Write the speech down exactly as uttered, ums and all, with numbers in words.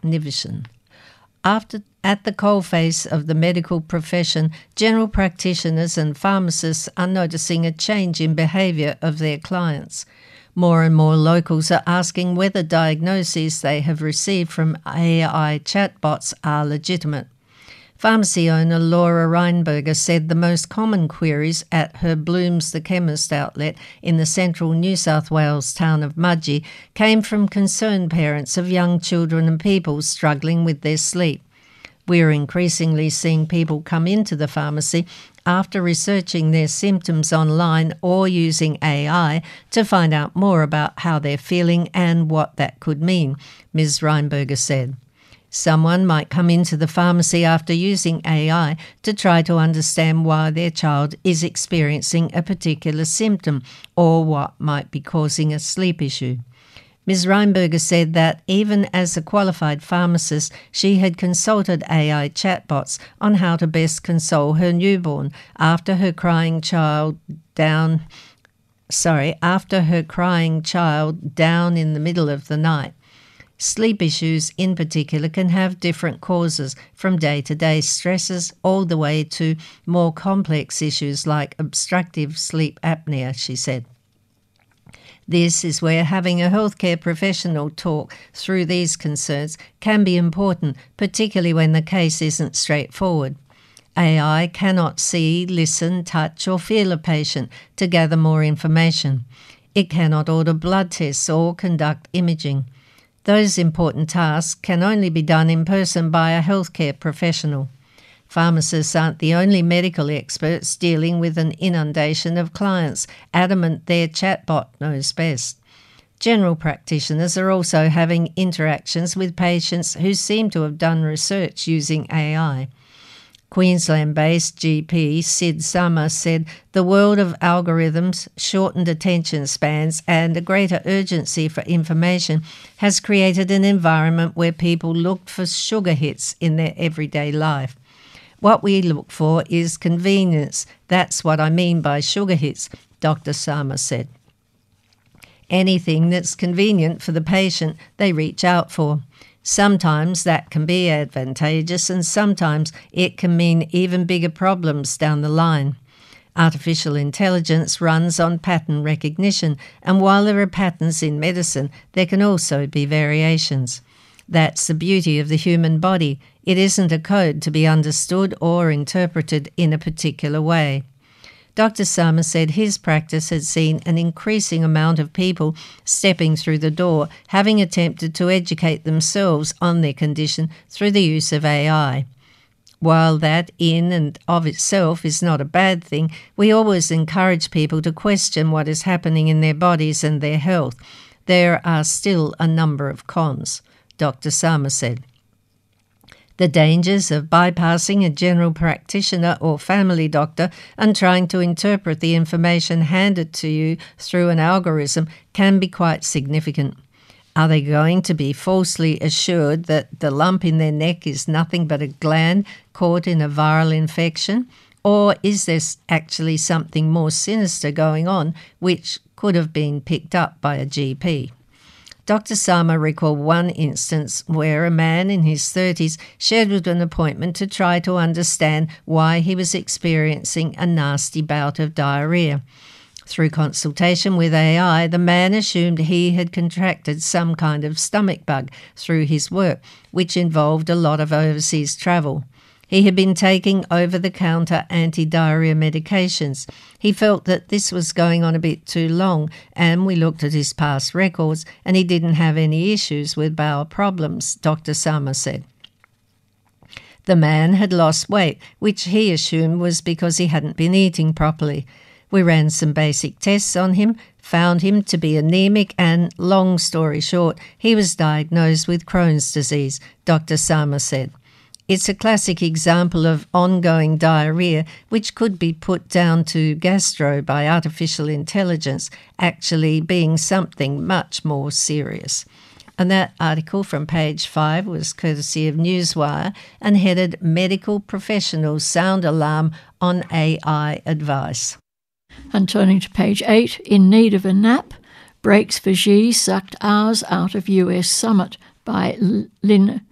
magnificent. After, at the coalface of the medical profession, general practitioners and pharmacists are noticing a change in behaviour of their clients. More and more locals are asking whether diagnoses they have received from A I chatbots are legitimate. Pharmacy owner Laura Reinberger said the most common queries at her Blooms the Chemist outlet in the central New South Wales town of Mudgee came from concerned parents of young children and people struggling with their sleep. We're increasingly seeing people come into the pharmacy after researching their symptoms online or using A I to find out more about how they're feeling and what that could mean, Miz Reinberger said. Someone might come into the pharmacy after using A I to try to understand why their child is experiencing a particular symptom or what might be causing a sleep issue. Miz Reinberger said that even as a qualified pharmacist, she had consulted A I chatbots on how to best console her newborn after her crying child down, sorry, after her crying child down in the middle of the night. Sleep issues in particular can have different causes, from day-to-day stresses all the way to more complex issues like obstructive sleep apnea, she said. This is where having a healthcare professional talk through these concerns can be important, particularly when the case isn't straightforward. A I cannot see, listen, touch or feel a patient to gather more information. It cannot order blood tests or conduct imaging. Those important tasks can only be done in person by a healthcare professional. Pharmacists aren't the only medical experts dealing with an inundation of clients, adamant their chatbot knows best. General practitioners are also having interactions with patients who seem to have done research using A I. Queensland-based G P Sid Summer said the world of algorithms, shortened attention spans and a greater urgency for information has created an environment where people look for sugar hits in their everyday life. What we look for is convenience. That's what I mean by sugar hits, Doctor Summer said. Anything that's convenient for the patient, they reach out for. Sometimes that can be advantageous and sometimes it can mean even bigger problems down the line. Artificial intelligence runs on pattern recognition, and while there are patterns in medicine, there can also be variations. That's the beauty of the human body. It isn't a code to be understood or interpreted in a particular way. Doctor Summer said his practice had seen an increasing amount of people stepping through the door, having attempted to educate themselves on their condition through the use of A I. While that in and of itself is not a bad thing, we always encourage people to question what is happening in their bodies and their health. There are still a number of cons, Doctor Summer said. The dangers of bypassing a general practitioner or family doctor and trying to interpret the information handed to you through an algorithm can be quite significant. Are they going to be falsely assured that the lump in their neck is nothing but a gland caught in a viral infection? Or is there actually something more sinister going on which could have been picked up by a G P? Doctor Summer recalled one instance where a man in his thirties scheduled an appointment to try to understand why he was experiencing a nasty bout of diarrhea. Through consultation with A I, the man assumed he had contracted some kind of stomach bug through his work, which involved a lot of overseas travel. He had been taking over-the-counter anti-diarrhea medications. He felt that this was going on a bit too long, and we looked at his past records, and he didn't have any issues with bowel problems, Doctor Summer said. The man had lost weight, which he assumed was because he hadn't been eating properly. We ran some basic tests on him, found him to be anemic, and, long story short, he was diagnosed with Crohn's disease, Doctor Summer said. It's a classic example of ongoing diarrhea, which could be put down to gastro by artificial intelligence, actually being something much more serious. And that article from page five was courtesy of Newswire and headed Medical Professionals Sound Alarm on A I Advice. And turning to page eight, in need of a nap, breaks for Xi sucked hours out of U S summit by Lin